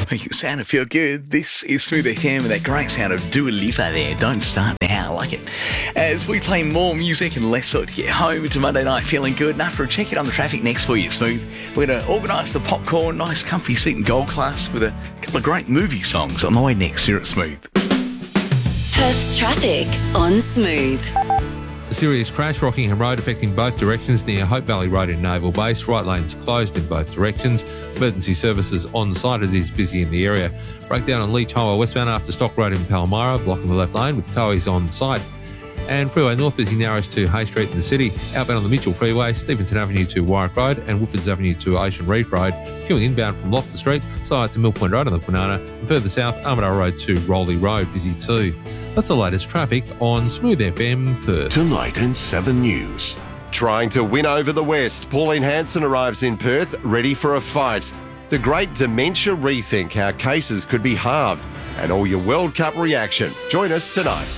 Making it sound feel good. This is Smooth FM with that great sound of Dua Lipa there. Don't start now. I like it. As we play more music and less so to get home. It's a Monday night feeling good. And after a check in on the traffic next for you, Smooth, we're going to organise the popcorn, nice comfy seat and gold class with a couple of great movie songs on the way next here at Smooth. Perth's traffic on Smooth. A serious crash, Rockingham Road, affecting both directions near Hope Valley Road in Naval Base. Right lanes closed in both directions. Emergency services on site. It is busy in the area. Breakdown on Leach Highway westbound after Stock Road in Palmyra, blocking the left lane with towies on site. And Freeway North busy narrows to Hay Street in the city. Outbound on the Mitchell Freeway, Stevenson Avenue to Warwick Road and Woodfords Avenue to Ocean Reef Road. Queuing inbound from Loftus Street, side to Mill Point Road on the Kwinana. And further south, Armadale Road to Rowley Road, busy too. That's the latest traffic on Smooth FM Perth. Tonight in 7 News. Trying to win over the West, Pauline Hanson arrives in Perth, ready for a fight. The great dementia rethink, how cases could be halved, and all your World Cup reaction. Join us tonight.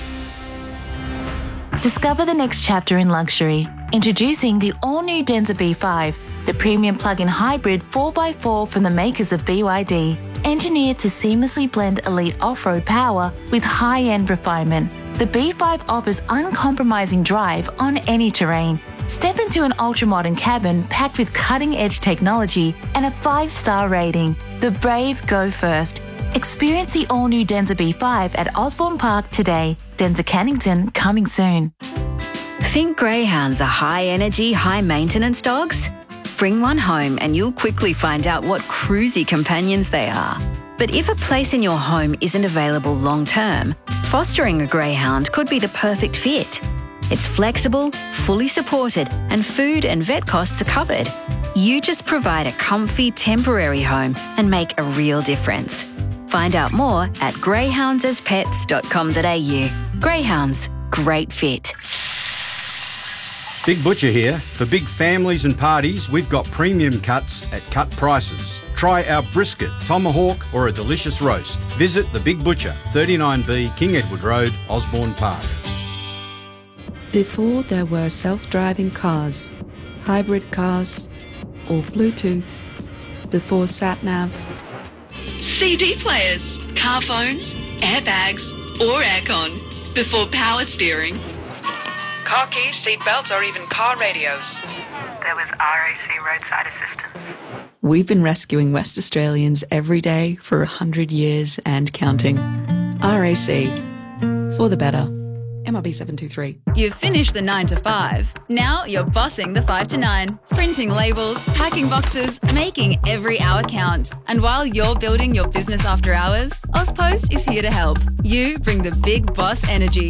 Discover the next chapter in luxury. Introducing the all-new Denza B5, the premium plug-in hybrid 4x4 from the makers of BYD. Engineered to seamlessly blend elite off-road power with high-end refinement, the B5 offers uncompromising drive on any terrain. Step into an ultra-modern cabin packed with cutting-edge technology and a 5-star rating. The brave go first. Experience the all-new Denza B5 at Osborne Park today. Denza Cannington coming soon. Think greyhounds are high-energy, high-maintenance dogs? Bring one home and you'll quickly find out what cruisy companions they are. But if a place in your home isn't available long-term, fostering a greyhound could be the perfect fit. It's flexible, fully supported, and food and vet costs are covered. You just provide a comfy, temporary home and make a real difference. Find out more at greyhoundsaspets.com.au. Greyhounds, great fit. Big Butcher here. For big families and parties, we've got premium cuts at cut prices. Try our brisket, tomahawk or a delicious roast. Visit The Big Butcher, 39B King Edward Road, Osborne Park. Before there were self-driving cars, hybrid cars or Bluetooth, before sat-nav, CD players, car phones, airbags or aircon, before power steering. Car keys, seat belts, or even car radios. There was RAC roadside assistance. we've been rescuing West Australians every day for 100 years and counting. RAC, for the better. MRB 723. You've finished the 9 to 5. Now you're bossing the 5 to 9. Printing labels, packing boxes, making every hour count. And while you're building your business after hours, AusPost is here to help. You bring the big boss energy.